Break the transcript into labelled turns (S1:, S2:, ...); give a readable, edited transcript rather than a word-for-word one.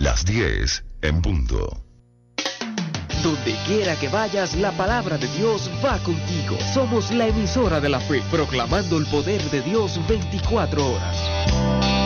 S1: Las 10 en punto.
S2: Donde quiera que vayas, la palabra de Dios va contigo. Somos la emisora de la fe, proclamando el poder de Dios 24 horas.